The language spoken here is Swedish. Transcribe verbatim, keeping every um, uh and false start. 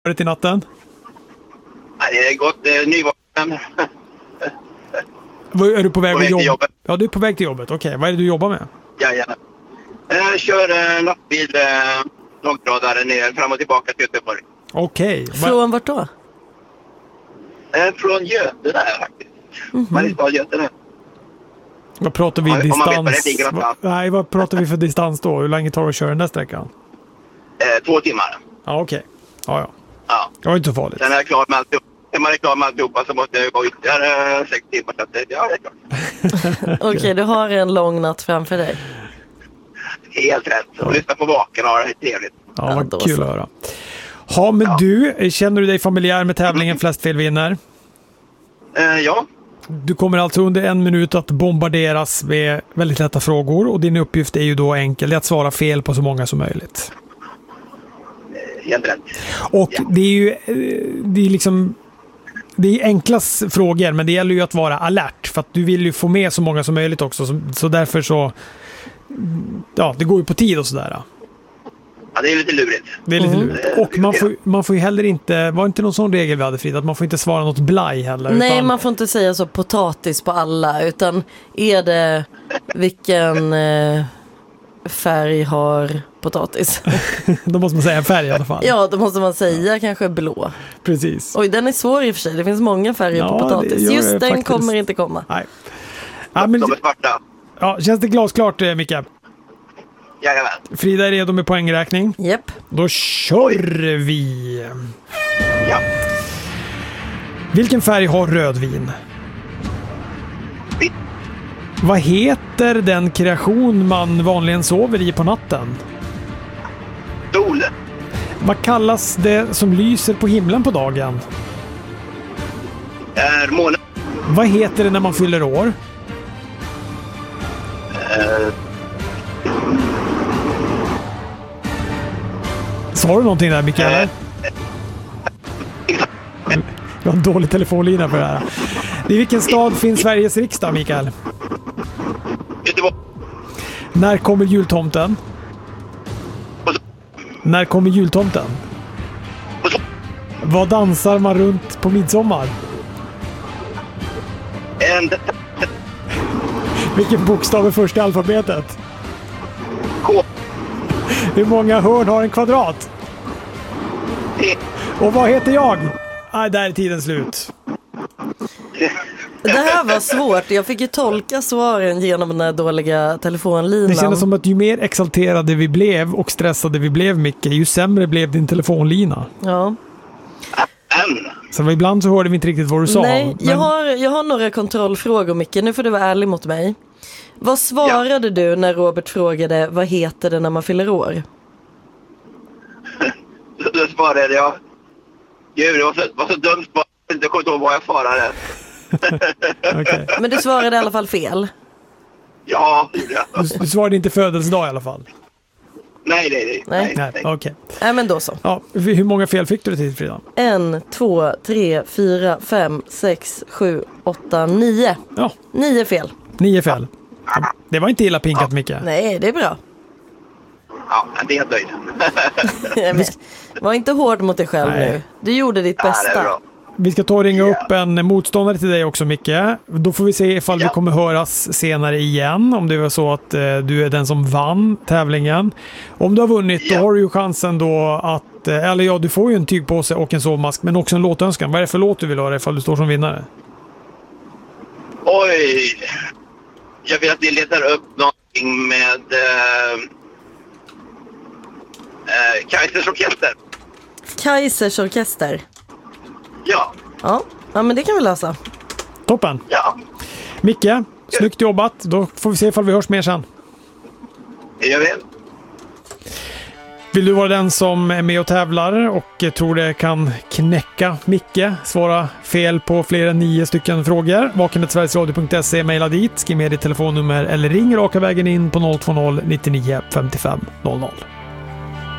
varit i natten? Nej, det är gott. Det är nyvaken. Vad- Är du på väg, På väg att till jobba? jobbet. Ja, du är på väg till jobbet. Okej, vad är det du jobbar med? Jajamän. Jag kör eh, lastbil eh, långtradare ner fram och tillbaka till Göteborg. Okej. Va- Från vart då? Eh, från Götene här faktiskt. Mm-hmm. Mariestad, Götene. Vad pratar vi Om- om man vet distans? vad det ligger Va- någonstans. Nej, vad pratar vi för distans då? Hur länge tar det att köra den där sträckan? Eh, två timmar. Ja, okej. Ja, ja. Ja. Det var inte så farligt. Sen är jag klar med alltihop. När man är klar med alltihopa så måste jag gå ytterligare eh, sex timmar. Så att, det- ja, det är klart. Okej, du har en lång natt framför dig. Helt rätt. Och lyssna på vaken och ha det trevligt. Ja, Ja, vad då kul så. att höra. Ja, men du, känner du dig familjär med tävlingen Flest fel vinner? Eh, ja. Du kommer alltså under en minut att bombarderas med väldigt lätta frågor och din uppgift är ju då enkel, det är att svara fel på så många som möjligt. Helt rätt. Och Ja. det är ju eh, det är liksom det är enkla s- frågor, men det gäller ju att vara alert för att du vill ju få med så många som möjligt också, så, så därför så ja, det går ju på tid och sådär. Ja, det är lite lurigt. Det är lite Mm. lurigt. Och man får, man får ju heller inte, var det inte någon sån regel vi hade, Frida, att man får inte svara något blaj heller? Nej, utan, man får inte säga så potatis på alla, utan är det vilken eh, färg har potatis? då måste man säga en färg i alla fall. Ja, då måste man säga kanske blå. Precis. Oj, den är svår i och för sig. Det finns många färger Ja, på det potatis. gör Just det den faktiskt. kommer inte komma. Nej. Ja, men, De är svarta. ja, känns det glasklart, eh, Micke? Jajamän. Frida är redo med poängräkning. Japp. Då kör vi! Ja. Vilken färg har rödvin? Vitt. Vad heter den kreation man vanligen sover i på natten? Sol. Vad kallas det som lyser på himlen på dagen? Är månen. Vad heter det när man fyller år? Eh, Sa du någonting där, Mikael? Jag har en dålig telefonlina för det här. I vilken stad finns Sveriges riksdag, Mikael? Göteborg. När kommer jultomten? När kommer jultomten? Vad dansar man runt på midsommar? En Vilken bokstav är först i alfabetet? K. Hur många hörn har en kvadrat? T. Och vad heter jag? Nej, där är tiden slut. Det här var svårt. Jag fick ju tolka svaren genom den här dåliga telefonlinan. Det kändes som att ju mer exalterade vi blev och stressade vi blev, Micke, ju sämre blev din telefonlina. Ja. N. Så ibland så hörde vi inte riktigt vad du sa. Nej, men- jag har, jag har några kontrollfrågor, Micke. Nu får du vara ärlig mot mig. Vad svarade du när Robert frågade vad heter det när man fyller år? Då svarade jag. Gud, det var så, var så dumt. Jag kommer inte ihåg vad jag svarade. Okej. Men du svarade i alla fall fel. Ja, det gjorde jag. Du, du svarade inte födelsedag i alla fall. Nej, nej, nej. Nej. Nej, okej. Nej, men då så. Ja, hur många fel fick du det till, Frida? En, två, tre, fyra, fem, sex, sju, åtta, nio. Ja, Nio fel. nio fel. Det var inte illa pinkat, Micke. Nej, det är bra. Ja, det är helt nöjd. Men, var inte hård mot dig själv Nej. nu. Du gjorde ditt Ja, det är bästa. bra. Vi ska ta och ringa upp en motståndare till dig också, Micke. Då får vi se ifall vi Ja. kommer höras senare igen. Om det var så att eh, du är den som vann tävlingen. Om du har vunnit, Ja. då har du ju chansen då att... Eh, eller ja, du får ju en tygpåse och en sovmask, men också en låtönskan. Vad är det för låt du vill ha ifall du står som vinnare? Oj. Jag vill att ni letar upp någonting med eh, eh, Kaisers orkester. Kaisers orkester. Ja, Ja. ja, men det kan vi lösa. Toppen! ja. Micke, snyggt jobbat. Då får vi se ifall vi hörs mer sen. Det gör vi. Vill du vara den som är med och tävlar och tror det kan knäcka Micke, svara fel på fler än nio stycken frågor? vaken snabel-a sverigesradio punkt se, mejla dit, skriv med ditt telefonnummer eller ring raka vägen in på noll två noll nittionio femtiofem noll noll.